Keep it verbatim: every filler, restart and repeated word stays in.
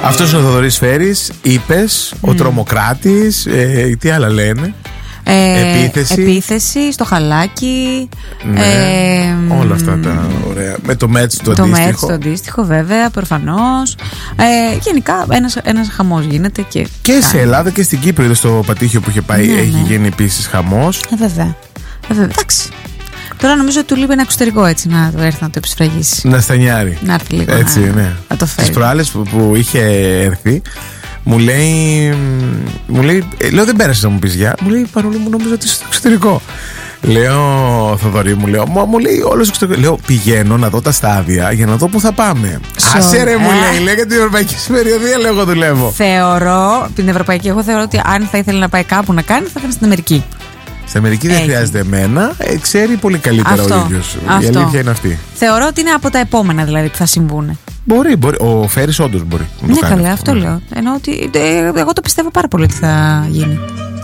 Αυτός είναι ο Θοδωρής Φέρης. Είπες, mm. ο τρομοκράτης. ε, Τι άλλα λένε. Ε, επίθεση. Επίθεση στο χαλάκι. Ναι, ε, όλα αυτά τα ωραία. Με το μέτς το, το αντίστοιχο. μέτς το αντίστοιχο, βέβαια, προφανώς. Ε, γενικά ένας, ένας χαμός γίνεται. Και, και σε Ελλάδα και στην Κύπρο, είδες στο Πατήχιο που είχε πάει, ναι, έχει ναι. γίνει επίσης χαμός. Ε, βέβαια. Ε, βέβαια. Εντάξει. Τώρα νομίζω ότι του λείπει ένα εξωτερικό, έτσι, να το έρθει να το επισφραγίσει. Να στανιάρει. Να έρθει λίγο έτσι, να, ναι. να το φέρει. Τις προάλλες που, που είχε έρθει, μου λέει, μου λέει, λέω δεν πέρασες να μου πεις γεια. Μου λέει παρόλο μου νόμιζα ότι είσαι στο εξωτερικό. Λέω Θοδωρή μου, λέω, μα μου λέει όλος εξωτερικό. Λέω πηγαίνω να δω τα στάδια για να δω που θα πάμε. Άσε ρε μου λέει, λέει για την Ευρωπαϊκή Περιοδία, λέω εγώ δουλεύω. Θεωρώ, την Ευρωπαϊκή, εγώ θεωρώ ότι αν θα ήθελε να πάει κάπου να κάνει, θα ήταν στην Αμερική. Στην Αμερική δεν χρειάζεται εμένα, ε, ξέρει πολύ καλύτερα αυτό, ο ίδιος. Η αλήθεια είναι αυτή. Θεωρώ ότι είναι από τα επόμενα δηλαδή που θα συμβούν. Μπορεί, μπορεί. Ο Φέρης όντως μπορεί. Ναι, καλά, αυτό λέω. Ενώ ότι ε, εγώ το πιστεύω πάρα πολύ ότι θα γίνει.